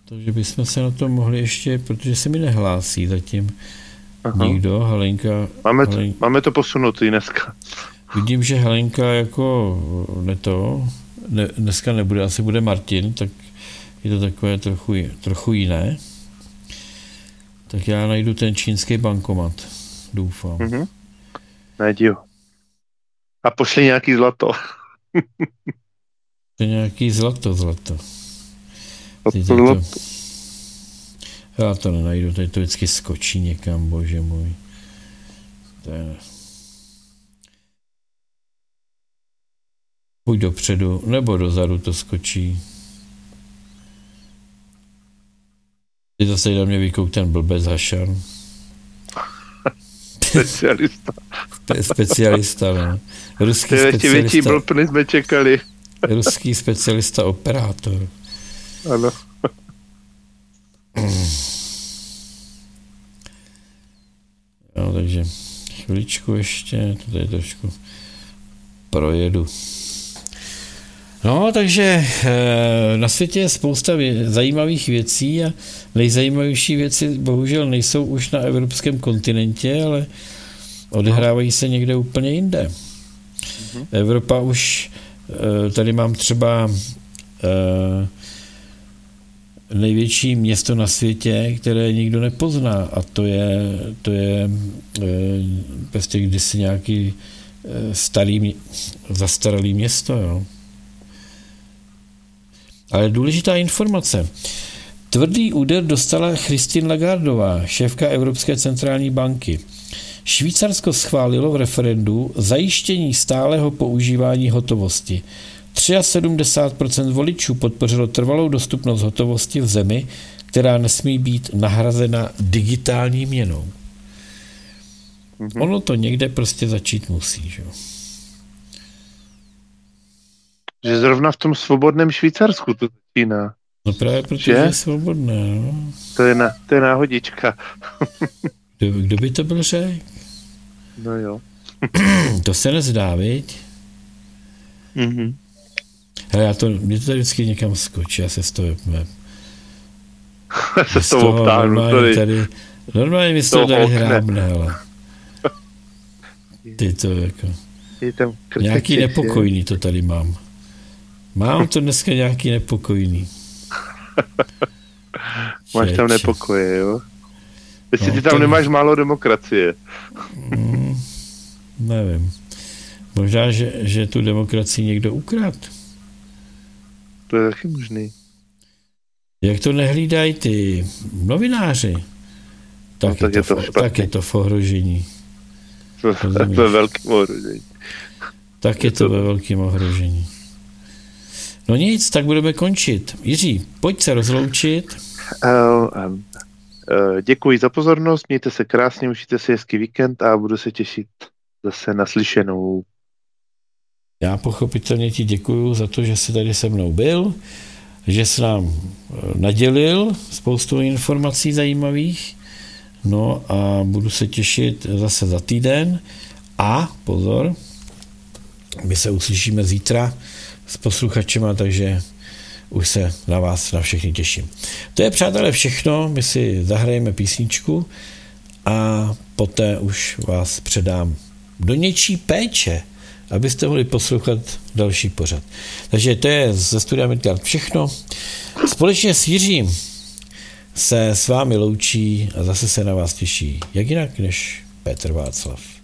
Takže bychom se na to mohli ještě, protože se mi nehlásí zatím nikdo, Helenka. Máme to posunutý dneska. Vidím, že Helenka jako dneska nebude, asi bude Martin, tak je to takové trochu jiné. Tak já najdu ten čínský bankomat, doufám. Najdi ho. A pošli nějaký zlato. To je nějaký zlato. Já to nenajdu, tady to vždycky skočí někam, bože můj. Buď dopředu, nebo dozadu to skočí. Teď zase na mě vykouk ten blbec Hašan. Specialista. Specialista, ne? Ruský specialista. Větší blbny jsme čekali. Ruský specialista operátor. Ano. No, takže chviličku ještě, to tady trošku projedu. No, takže na světě je spousta zajímavých věcí a nejzajímavější věci bohužel nejsou už na evropském kontinentě, ale odehrávají se někde úplně jinde. Evropa už, tady mám třeba největší město na světě, které nikdo nepozná, a to je prostě kdysi nějaký zastaralý město, jo. Ale důležitá informace. Tvrdý úder dostala Christine Lagardová, šéfka Evropské centrální banky. Švýcarsko schválilo v referendu zajištění stálého používání hotovosti. 73% voličů podpořilo trvalou dostupnost hotovosti v zemi, která nesmí být nahrazena digitální měnou. Ono to někde prostě začít musí, že jo? Že zrovna v tom svobodném Švýcarsku to začíná. No právě protože je svobodné, no. To je náhodička. Kdo by to byl řekl? No jo. To se nezdá, viď? Hele, mě to tady vždycky někam skočí, já se z toho se z toho obtáhnu. Normálně mi z toho tady hrábne, hele. Ty to jako... Nějaký nepokojný to tady mám. Mám to dneska nějaký nepokojný. Máš tam nepokoje, jo? Jestli ty tam nemáš málo demokracie. Nevím. Možná, že tu demokracii někdo ukradl. To je taky možný. Jak to nehlídají ty novináři, tak je to v ohrožení. Ve velkém ohrožení. Tak je to ve velkém ohrožení. No nic, tak budeme končit. Jiří, pojď se rozloučit. Děkuji za pozornost, mějte se krásně, užijte si hezký víkend a budu se těšit zase na slyšenou. Já pochopitelně ti děkuju za to, že jsi tady se mnou byl, že jsi nám nadělil spoustu informací zajímavých. No a budu se těšit zase za týden. A pozor, my se uslyšíme zítra s posluchačema, takže už se na vás na všechny těším. To je, přátelé, všechno. My si zahrajeme písničku a poté už vás předám do něčí péče, abyste mohli poslouchat další pořad. Takže to je ze Studia Midgard všechno. Společně s Jiřím se s vámi loučí a zase se na vás těší. Jak jinak než Petr Václav.